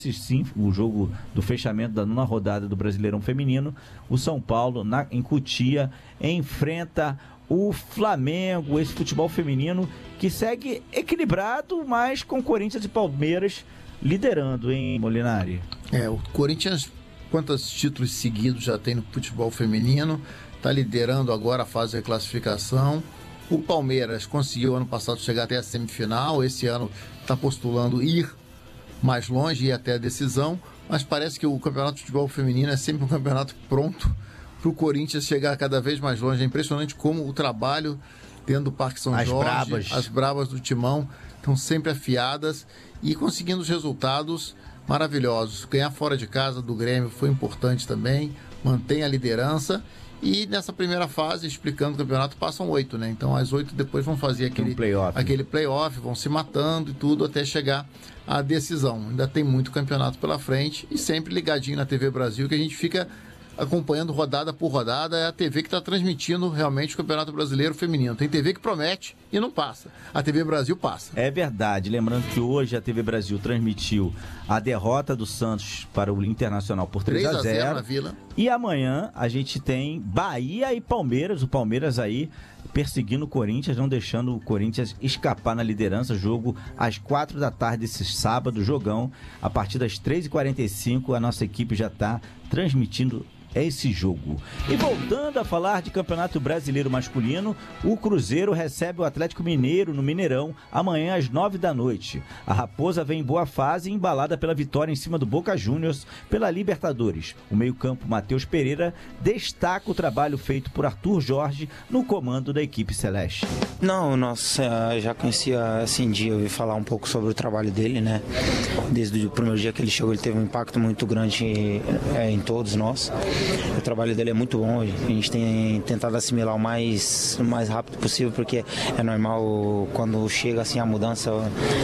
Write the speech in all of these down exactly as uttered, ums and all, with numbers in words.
sim, o jogo do fechamento da nona rodada do Brasileirão Feminino. O São Paulo, na, em Cotia, enfrenta o Flamengo, esse futebol feminino que segue equilibrado, mas com Corinthians e Palmeiras liderando, hein, Molinari? É, o Corinthians, quantos títulos seguidos já tem no futebol feminino, está liderando agora a fase de classificação. O Palmeiras conseguiu ano passado chegar até a semifinal, esse ano está postulando ir mais longe e até a decisão, mas parece que o campeonato de futebol feminino é sempre um campeonato pronto para o Corinthians chegar cada vez mais longe. É impressionante como o trabalho dentro do Parque São as Jorge, bravas. as bravas do Timão estão sempre afiadas e conseguindo os resultados maravilhosos. Ganhar fora de casa do Grêmio foi importante também, mantém a liderança. E nessa primeira fase, explicando o campeonato, passam oito, né? Então as oito depois vão fazer aquele um playoff. aquele playoff, vão se matando e tudo até chegar à decisão. Ainda tem muito campeonato pela frente e sempre ligadinho na T V Brasil, que a gente fica acompanhando rodada por rodada. É a T V que está transmitindo realmente o Campeonato Brasileiro Feminino. Tem T V que promete e não passa. A T V Brasil passa. É verdade. Lembrando que hoje a T V Brasil transmitiu a derrota do Santos para o Internacional por três a zero na Vila. E amanhã a gente tem Bahia e Palmeiras. O Palmeiras aí perseguindo o Corinthians, não deixando o Corinthians escapar na liderança. Jogo às quatro da tarde esse sábado, jogão. A partir das três e quarenta e cinco a nossa equipe já está transmitindo esse jogo. E voltando a falar de Campeonato Brasileiro Masculino, o Cruzeiro recebe o Atlético Mineiro no Mineirão amanhã às nove da noite. A Raposa vem em boa fase, embalada pela vitória em cima do Boca Juniors pela Libertadores. O meio-campo Matheus Pereira destaca o trabalho feito por Arthur Jorge no comando da equipe celeste. Não, nós já conhecia assim, dia, eu ouvi falar um pouco sobre o trabalho dele, né? Desde o primeiro dia que ele chegou, ele teve um impacto muito grande é, em todos nós. O trabalho dele é muito bom, a gente tem tentado assimilar o mais, o mais rápido possível, porque é normal quando chega assim a mudança,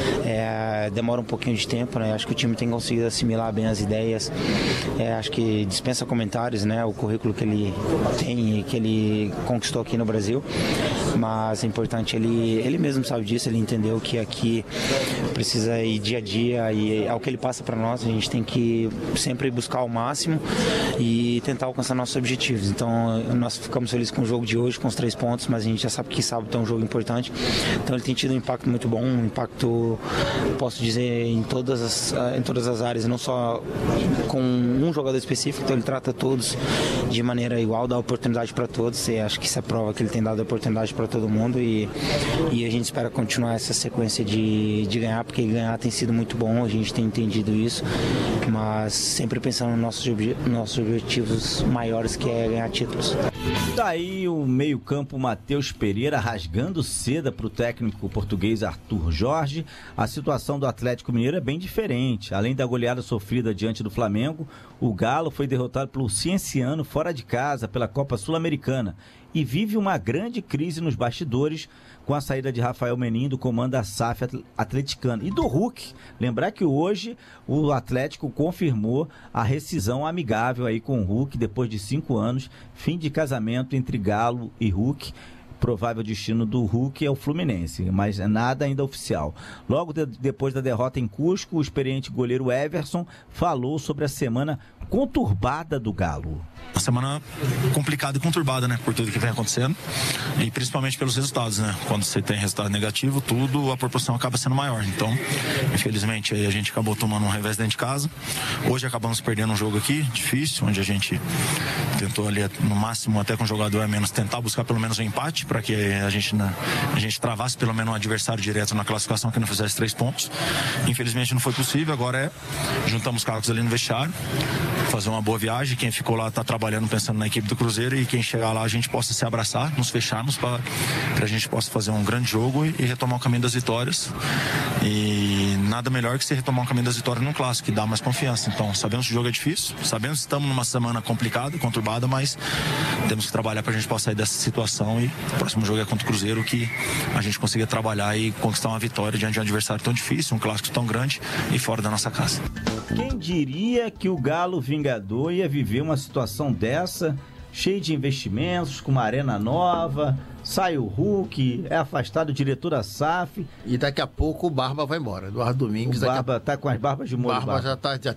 é, demora um pouquinho de tempo, né? Acho que o time tem conseguido assimilar bem as ideias, é, acho que dispensa comentários, né? O currículo que ele tem e que ele conquistou aqui no Brasil, mas é importante, ele, ele mesmo sabe disso, ele entendeu que aqui precisa ir dia a dia e é o que ele passa para nós, a gente tem que sempre buscar o máximo e tentar alcançar nossos objetivos. Então nós ficamos felizes com o jogo de hoje, com os três pontos, mas a gente já sabe que sábado é um jogo importante, então ele tem tido um impacto muito bom, um impacto, posso dizer, em todas as, em todas as áreas, não só com um jogador específico, então ele trata todos de maneira igual, dá oportunidade para todos, e acho que isso é prova que ele tem dado oportunidade para todo mundo e, e a gente espera continuar essa sequência de, de ganhar, porque ganhar tem sido muito bom, a gente tem entendido isso, mas sempre pensando nos nossos, obje, nossos objetivos maiores, que é ganhar títulos. Daí o meio-campo Matheus Pereira rasgando seda para o técnico português Arthur Jorge. A situação do Atlético Mineiro é bem diferente. Além da goleada sofrida diante do Flamengo, o Galo foi derrotado pelo Cienciano fora de casa pela Copa Sul-Americana e vive uma grande crise nos bastidores com a saída de Rafael Menin do comando da S A F atleticana e do Hulk. Lembrar que hoje o Atlético confirmou a rescisão amigável aí com o Hulk depois de cinco anos, fim de casamento entre Galo e Hulk. Provável destino do Hulk é o Fluminense, mas nada ainda oficial. Logo de, depois da derrota em Cusco, o experiente goleiro Everson falou sobre a semana conturbada do Galo. Uma semana complicada e conturbada, né? Por tudo que vem acontecendo e principalmente pelos resultados, né? Quando você tem resultado negativo, tudo, a proporção acaba sendo maior. Então, infelizmente, aí a gente acabou tomando um revés dentro de casa. Hoje acabamos perdendo um jogo aqui, difícil, onde a gente tentou ali, no máximo, até com o jogador a menos, tentar buscar pelo menos um empate, para que a gente, né, a gente travasse pelo menos um adversário direto na classificação que não fizesse três pontos. Infelizmente não foi possível, agora é juntamos carros ali no vestiário, fazer uma boa viagem, quem ficou lá está trabalhando pensando na equipe do Cruzeiro e quem chegar lá a gente possa se abraçar, nos fecharmos para que a gente possa fazer um grande jogo e, e retomar o caminho das vitórias. E nada melhor que se retomar o caminho das vitórias num clássico, que dá mais confiança. Então sabemos que o jogo é difícil, sabemos que estamos numa semana complicada, conturbada, mas temos que trabalhar para a gente possa sair dessa situação e o próximo jogo é contra o Cruzeiro, que a gente consiga trabalhar e conquistar uma vitória diante de um adversário tão difícil, um clássico tão grande e fora da nossa casa. Quem diria que o Galo Vingador ia viver uma situação dessa, cheio de investimentos, com uma arena nova, sai o Hulk, é afastado o diretor da S A F. E daqui a pouco o Barba vai embora. Eduardo Domingues. O Barba a... tá com as barbas de molho. Barba, Barba já, tá, já